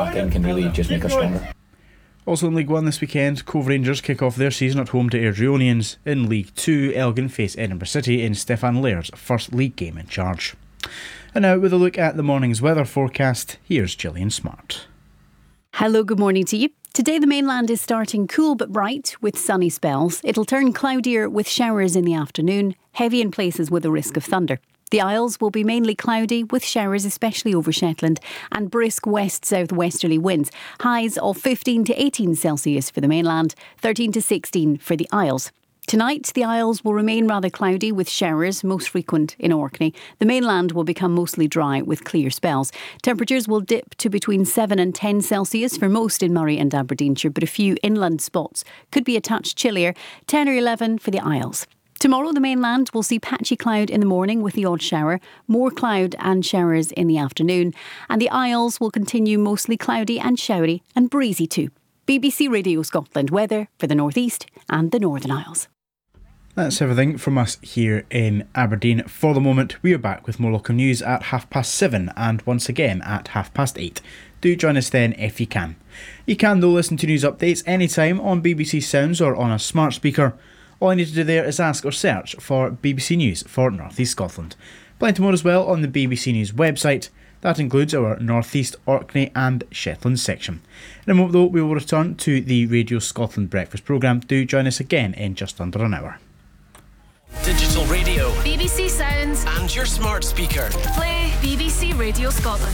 marketing can really just make us stronger. Also in League 1 this weekend, Cove Rangers kick off their season at home to Airdrieonians. In League 2, Elgin face Edinburgh City in Stefan Laird's first league game in charge. And now with a look at the morning's weather forecast, here's Gillian Smart. Hello, good morning to you. Today the mainland is starting cool but bright with sunny spells. It'll turn cloudier with showers in the afternoon, heavy in places with a risk of thunder. The Isles will be mainly cloudy with showers especially over Shetland and brisk west-south-westerly winds. Highs of 15 to 18 Celsius for the mainland, 13 to 16 for the Isles. Tonight, the Isles will remain rather cloudy with showers, most frequent in Orkney. The mainland will become mostly dry with clear spells. Temperatures will dip to between 7 and 10 Celsius for most in Murray and Aberdeenshire, but a few inland spots could be a touch chillier, 10 or 11 for the Isles. Tomorrow, the mainland will see patchy cloud in the morning with the odd shower, more cloud and showers in the afternoon, and the Isles will continue mostly cloudy and showery and breezy too. BBC Radio Scotland weather for the North East and the Northern Isles. That's everything from us here in Aberdeen. For the moment, we are back with more local news at 7:30 and once again at 8:30. Do join us then if you can. You can though listen to news updates anytime on BBC Sounds or on a smart speaker. All you need to do there is ask or search for BBC News for North East Scotland. Plenty more as well on the BBC News website. That includes our North East, Orkney and Shetland section. In a moment though, we will return to the Radio Scotland Breakfast programme. Do join us again in just under an hour. Digital radio, BBC Sounds and your smart speaker. Play BBC Radio Scotland.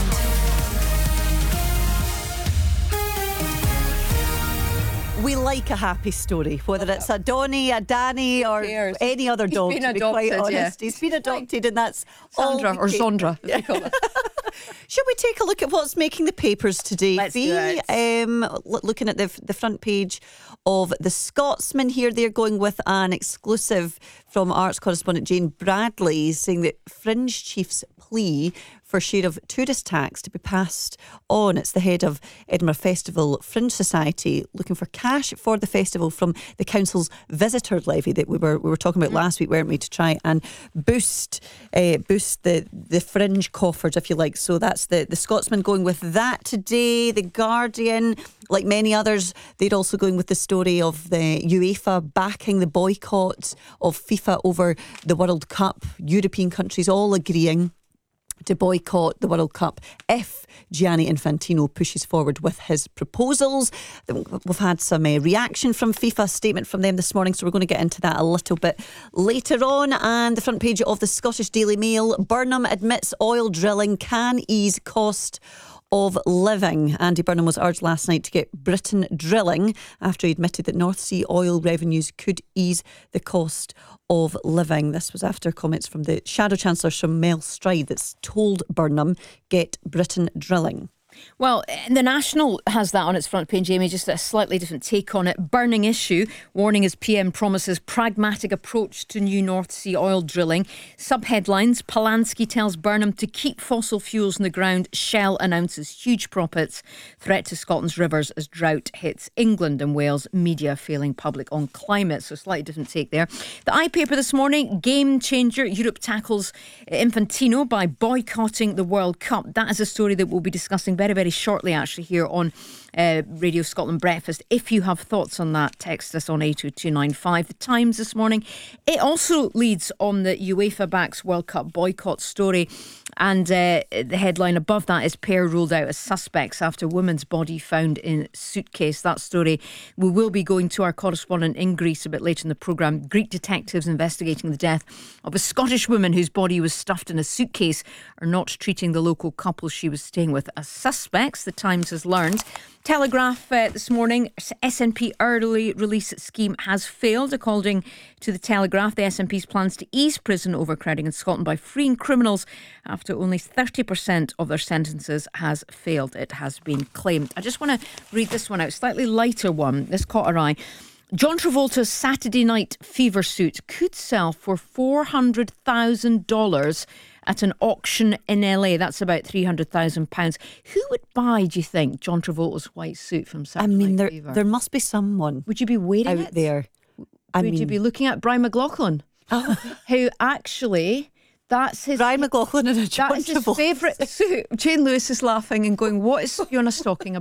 We like a happy story, whether it's a Donny, a Danny or any other dog, to be quite honest. Yeah. He's been adopted and that's Sandra all or Zondra, as we call it. Should we take a look at what's making the papers today? Let's do it. Looking at the front page of The Scotsman here, they're going with an exclusive from arts correspondent Jane Bradley saying that Fringe Chief's plea for share of tourist tax to be passed on. It's the head of Edinburgh Festival Fringe Society looking for cash for the festival from the council's visitor levy that we were talking about last week, weren't we, to try and boost the fringe coffers, if you like. So that's the Scotsman going with that today. The Guardian, like many others, they're also going with the story of the UEFA backing the boycott of FIFA over the World Cup. European countries all agreeing to boycott the World Cup if Gianni Infantino pushes forward with his proposals. We've had some reaction from FIFA, a statement from them this morning, so we're going to get into that a little bit later on. And the front page of the Scottish Daily Mail, Burnham admits oil drilling can ease cost of living. Andy Burnham was urged last night to get Britain drilling after he admitted that North Sea oil revenues could ease the cost of living. This was after comments from the Shadow Chancellor, Sir Mel Stride, that's told Burnham, get Britain drilling. Well, the National has that on its front page, Amy, just a slightly different take on it. Burning issue, warning as PM promises pragmatic approach to new North Sea oil drilling. Sub-headlines, Polanski tells Burnham to keep fossil fuels in the ground. Shell announces huge profits. Threat to Scotland's rivers as drought hits England and Wales. Media failing public on climate. So slightly different take there. The iPaper this morning, game changer. Europe tackles Infantino by boycotting the World Cup. That is a story that we'll be discussing very shortly actually here on Radio Scotland Breakfast. If you have thoughts on that, text us on 82295. The Times this morning, it also leads on the UEFA backs World Cup boycott story, and the headline above that is pair ruled out as suspects after woman's body found in suitcase. That story, we will be going to our correspondent in Greece a bit later in the programme. Greek detectives investigating the death of a Scottish woman whose body was stuffed in a suitcase are not treating the local couple she was staying with as suspects, the Times has learned. Telegraph this morning, SNP early release scheme has failed. According to the Telegraph, the SNP's plans to ease prison overcrowding in Scotland by freeing criminals after only 30% of their sentences has failed, it has been claimed. I just want to read this one out, slightly lighter one. This caught our eye. John Travolta's Saturday Night Fever suit could sell for $400,000 at an auction in LA. That's about £300,000. Who would buy, do you think, John Travolta's white suit from Saturday Night Fever? There must be someone. Would you be wearing out it there? Would you be looking at Brian McLaughlin? Oh. Who actually... That's his Brian McLaughlin in a John That is his Travolta favourite suit. Jane Lewis is laughing and going, what is Jonas talking about?